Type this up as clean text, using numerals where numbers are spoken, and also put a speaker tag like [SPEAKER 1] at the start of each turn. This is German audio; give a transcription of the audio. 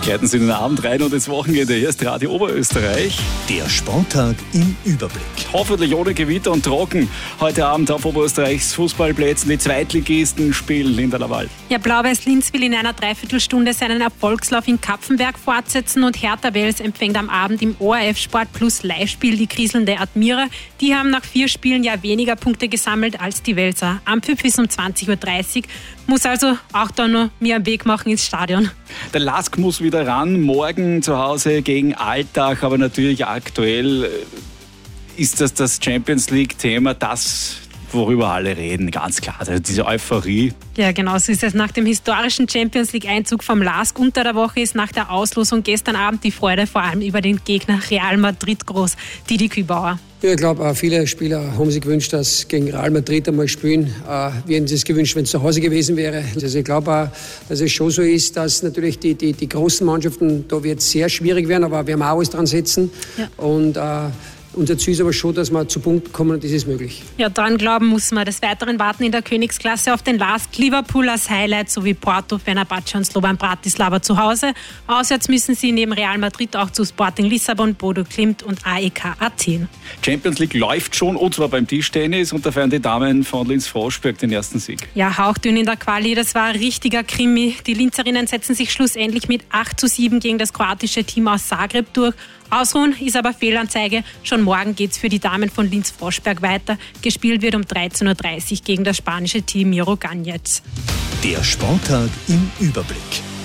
[SPEAKER 1] Gleiten Sie in den Abend rein und ins Wochenende. Hier ist Radio Oberösterreich.
[SPEAKER 2] Der Sporttag im Überblick.
[SPEAKER 1] Hoffentlich ohne Gewitter und trocken. Heute Abend auf Oberösterreichs Fußballplätzen die Zweitligisten spielen in der Laval.
[SPEAKER 3] Ja, Blau-Weiß Linz will in einer Dreiviertelstunde seinen Erfolgslauf in Kapfenberg fortsetzen und Hertha Wels empfängt am Abend im ORF Sport Plus Live-Spiel die kriselnde Admira. Die haben nach 4 Spielen ja weniger Punkte gesammelt als die Welser. Anpfiff ist um 20.30 Uhr. Muss also auch da noch mir einen Weg machen ins Stadion.
[SPEAKER 1] Der LASK muss wieder ran, morgen zu Hause gegen Altach, aber natürlich aktuell ist das Champions League-Thema, das, worüber alle reden, ganz klar. Also diese Euphorie.
[SPEAKER 3] Ja, genau so ist es. Nach dem historischen Champions League-Einzug vom LASK unter der Woche ist nach der Auslosung gestern Abend die Freude vor allem über den Gegner Real Madrid groß. Didi Kübauer.
[SPEAKER 4] Ja, ich glaube, viele Spieler haben sich gewünscht, dass gegen Real Madrid einmal spielen. Wir hätten es gewünscht, wenn es zu Hause gewesen wäre. Also ich glaube auch, dass es schon so ist, dass natürlich die großen Mannschaften, da wird es sehr schwierig werden, aber wir haben auch alles dran setzen. Ja. Und unser Ziel ist aber schon, dass wir zu Punkten kommen und das ist möglich.
[SPEAKER 3] Ja, dran glauben muss man. Des Weiteren warten in der Königsklasse auf den LASK Liverpool als Highlight sowie Porto, Fenerbahce und Slovan Bratislava zu Hause. Auswärts müssen sie neben Real Madrid auch zu Sporting Lissabon, Bodo Glimt und AEK Athen.
[SPEAKER 1] Champions League läuft schon, und zwar beim Tischtennis, und da feiern die Damen von Linz-Froschberg den ersten Sieg.
[SPEAKER 3] Ja, hauchdünn in der Quali, das war ein richtiger Krimi. Die Linzerinnen setzen sich schlussendlich mit 8:7 gegen das kroatische Team aus Zagreb durch. Ausruhen ist aber Fehlanzeige. Schon morgen geht's für die Damen von Linz-Froschberg weiter. Gespielt wird um 13.30 Uhr gegen das spanische Team Miro Ganez.
[SPEAKER 2] Der Sporttag im Überblick.